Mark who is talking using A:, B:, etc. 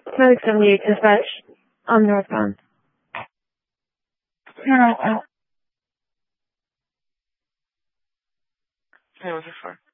A: Medic 78, dispatch. I'm northbound.
B: No. Hey, what's it for?